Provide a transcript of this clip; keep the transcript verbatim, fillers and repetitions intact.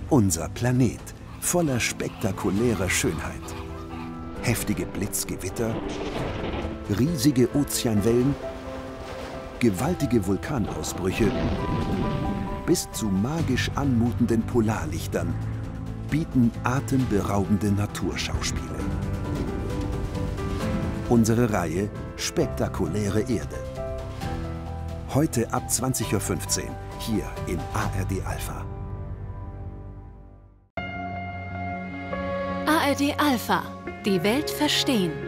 Unser Planet, voller spektakulärer Schönheit. Heftige Blitzgewitter, riesige Ozeanwellen, gewaltige Vulkanausbrüche bis zu magisch anmutenden Polarlichtern bieten atemberaubende Naturschauspiele. Unsere Reihe Spektakuläre Erde. Heute ab zwanzig Uhr fünfzehn, hier in A R D Alpha. A R D Alpha. Die Welt verstehen.